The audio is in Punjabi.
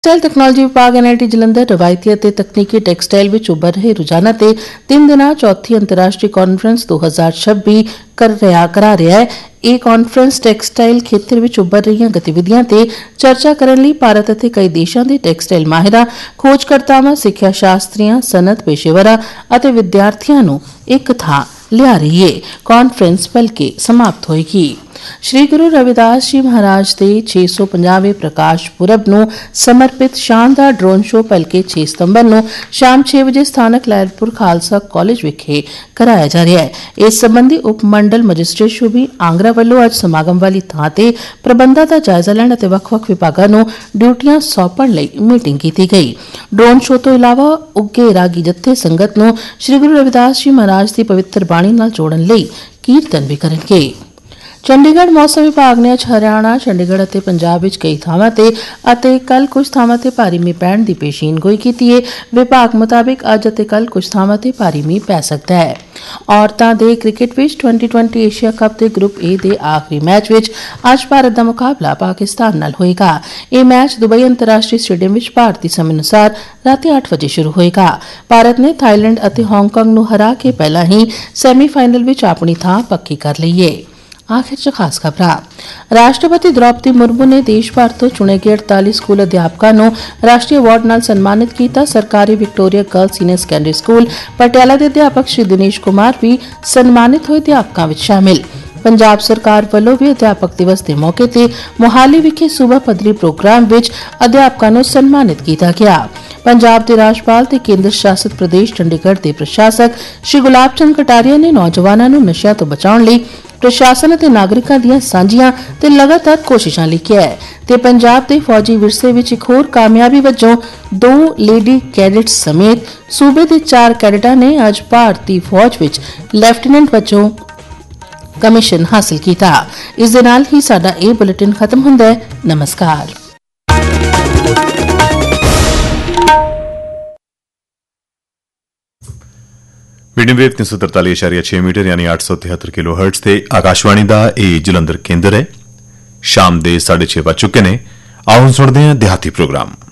ਟੈਕਸਟਾਈਲ ਟੈਕਨੋਲੋਜੀ ਵਿਭਾਗ NIT ਜਲੰਧਰ ਰਵਾਇਤੀ ਅਤੇ ਤਕਨੀਕੀ ਟੈਕਸਟਾਈਲ ਵਿੱਚ ਉੱਭਰ ਰਹੇ ਰੁਝਾਨਾਂ ਤੇ 3 ਦਿਨਾਂ ਚੌਥੀ ਅੰਤਰਰਾਸ਼ਟਰੀ ਕਾਨਫਰੰਸ 2026 ਕਰਾ ਰਿਹਾ ਹੈ। ਇਹ ਕਾਨਫਰੰਸ ਟੈਕਸਟਾਈਲ ਖੇਤਰ ਵਿੱਚ ਉੱਭਰ ਰਹੀਆਂ ਗਤੀਵਿਧੀਆਂ ਤੇ ਚਰਚਾ ਕਰਨ ਲਈ ਭਾਰਤ ਅਤੇ ਕਈ ਦੇਸ਼ਾਂ ਦੇ ਟੈਕਸਟਾਈਲ ਮਾਹਿਰਾਂ, ਖੋਜਕਰਤਾਵਾਂ, ਸਿੱਖਿਆ ਸ਼ਾਸਤਰੀਆਂ, ਸਨਅਤ ਪੇਸ਼ੇਵਰਾਂ ਅਤੇ ਵਿਦਿਆਰਥੀਆਂ ਨੂੰ ਇੱਕ ਥਾਂ ਲਿਆ ਰਹੀ ਹੈ। ਕਾਨਫਰੰਸ ਭਲਕੇ ਸਮਾਪਤ ਹੋਏਗੀ। श्री गुरु रविदास जी महाराज के 650वें प्रकाश पुरब ਨੂੰ समर्पित शानदार ड्रोन शो भलके 6 सितंबर ਨੂੰ शाम 6 ਵਜੇ ਸਥਾਨਕ ਲਹਿਰਪੁਰ ਖਾਲਸਾ ਕਾਲਜ ਵਿਖੇ कराया जा रहा है। इस संबंधी उप मंडल मजिस्ट्रेट शोभी आंगरा ਵੱਲੋਂ ਅੱਜ ਸਮਾਗਮ ਵਾਲੀ ਥਾਂ ਤੇ ਪ੍ਰਬੰਧਾਂ ਦਾ ਜਾਇਜ਼ਾ ਲੈਣ ਅਤੇ ਵੱਖ-ਵੱਖ ਵਿਭਾਗਾਂ ਨੂੰ ਡਿਊਟੀਆਂ ਸੌਂਪਣ ਲਈ ਮੀਟਿੰਗ ਕੀਤੀ ਗਈ। ਡਰੋਨ ਸ਼ੋ ਤੋਂ ਇਲਾਵਾ ਉੱਗੇ ਰਾਗੀ ਜੱਥੇ ਸੰਗਤ ਨੂੰ श्री गुरु रविदास जी महाराज ਦੀ ਪਵਿੱਤਰ ਬਾਣੀ ਨਾਲ ਜੋੜਨ ਲਈ ਕੀਰਤਨ ਵੀ ਕਰਨਗੇ। ਚੰਡੀਗੜ੍ਹ ਮੌਸਮ ਵਿਭਾਗ ਨੇ ਅੱਜ ਹਰਿਆਣਾ, ਚੰਡੀਗੜ੍ਹ ਅਤੇ ਪੰਜਾਬ ਵਿੱਚ ਕਈ ਥਾਵਾਂ ਤੇ ਅਤੇ ਕੱਲ ਕੁਝ ਥਾਵਾਂ ਤੇ ਭਾਰੀ ਮੀਂਹ ਪੈਣ ਦੀ ਪੇਸ਼ੀਨਗੋਈ ਕੀਤੀ ਹੈ। ਵਿਭਾਗ ਮੁਤਾਬਿਕ ਅੱਜ ਅਤੇ ਕੱਲ ਕੁਝ ਥਾਵਾਂ ਤੇ ਭਾਰੀ ਮੀਂਹ ਪੈ ਸਕਦਾ ਹੈ। ਔਰਤਾਂ ਦੇ ਕ੍ਰਿਕਟ ਵਿੱਚ 2020 ਏਸ਼ੀਆ ਕੱਪ ਦੇ ਗਰੁੱਪ A ਦੇ ਆਖਰੀ ਮੈਚ ਵਿੱਚ ਅੱਜ ਭਾਰਤ ਦਾ ਮੁਕਾਬਲਾ ਪਾਕਿਸਤਾਨ ਨਾਲ ਹੋਏਗਾ। ਇਹ ਮੈਚ ਦੁਬਈ ਅੰਤਰਰਾਸ਼ਟਰੀ ਸਟੇਡੀਅਮ ਵਿੱਚ ਭਾਰਤੀ ਸਮੇਂ ਅਨੁਸਾਰ ਰਾਤੀ 8 ਵਜੇ ਸ਼ੁਰੂ ਹੋਏਗਾ। ਭਾਰਤ ਨੇ ਥਾਈਲੈਂਡ ਅਤੇ ਹਾਂਗਕਾਂਗ ਨੂੰ ਹਰਾ ਕੇ ਪਹਿਲਾਂ ਹੀ ਸੈਮੀਫਾਈਨਲ ਵਿੱਚ ਆਪਣੀ ਥਾਂ ਪੱਕੀ ਕਰ ਲਈ ਹੈ। आखिर च खास खबरां। राष्ट्रपति द्रौपदी मुर्मू ने देश भर तो चुने गए 48 स्कूल अध्यापकों को राष्ट्रीय अवार्ड नाल सन्मानित किया। सरकारी Victoria girls senior secondary school Patiala के अध्यापक श्री दिनेश कुमार भी सन्मानित हुए अध्यापकों में शामिल। पंजाब सरकार वालों भी अध्यापक दिवस के मौके पर मोहाली विखे सूबा पद्धरी प्रोग्राम विच अध्यापकों को सन्मानित किया गया। पंजाब के राज्यपाल ते केंद्र शासित प्रदेश चंडीगढ़ के प्रशासक श्री गुलाब चंद कटारिया ने नौजवानों को नशियां तो बचाने लई प्रशासन ਅਤੇ ਨਾਗਰਿਕਾਂ ਦੀਆਂ ਸਾਂਝੀਆਂ ਤੇ ਲਗਾਤਾਰ ਕੋਸ਼ਿਸ਼ਾਂ ਲਈ ਕਿਹਾ ਹੈ ਤੇ ਪੰਜਾਬ ਦੇ ਫੌਜੀ ਵਿਰਸੇ ਵਿੱਚ ਇੱਕ ਹੋਰ ਕਾਮਯਾਬੀ ਵਜੋਂ 2 ਲੇਡੀ ਕੈਡਿਟਸ ਸਮੇਤ ਸੂਬੇ ਦੇ 4 ਕੈਡਿਟਾਂ ਨੇ ਅੱਜ ਭਾਰਤੀ ਫੌਜ ਵਿੱਚ ਲੈਫਟੀਨੈਂਟ ਵਜੋਂ ਕਮਿਸ਼ਨ ਹਾਸਲ ਕੀਤਾ। ਇਸ ਦੇ ਨਾਲ ਹੀ ਸਾਡਾ ਇਹ ਬੁਲੇਟਿਨ ਖਤਮ ਹੁੰਦਾ ਹੈ। ਨਮਸਕਾਰ। मीडियम वेव 343.6 मीटर यानी 873 किलो हर्ट्ज ते आकाशवाणी दा ਇਹ ਜਲੰਧਰ ਕੇਂਦਰ ਹੈ। ਸ਼ਾਮ ਦੇ 6:30 ਵੱਜ ਚੁੱਕੇ ਨੇ। ਆਓ ਸੁਣਦੇ ਹਾਂ ਦਿਹਾਤੀ ਪ੍ਰੋਗਰਾਮ।